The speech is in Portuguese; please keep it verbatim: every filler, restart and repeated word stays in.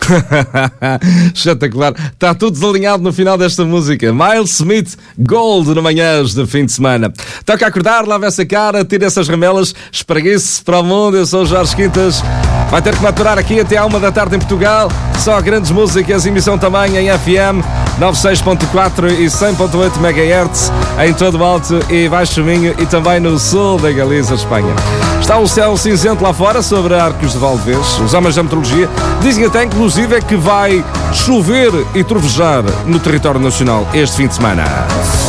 Espetacular. Está tudo desalinhado no final desta música. Miles Smith, Gold, no manhãs de fim de semana. Toca acordar, lava essa cara, tira essas ramelas, espreguice para o mundo. Eu sou o Jorge Quintas. Vai ter que maturar aqui até à uma da tarde em Portugal. Só grandes músicas, emissão também em F M noventa e seis ponto quatro e cem ponto oito megahertz em todo o Alto e Baixo Minho e também no sul da Galiza, Espanha. Está um céu cinzento lá fora sobre Arcos de Valdevez. Os homens da meteorologia dizem até inclusive que vai chover e trovejar no território nacional este fim de semana.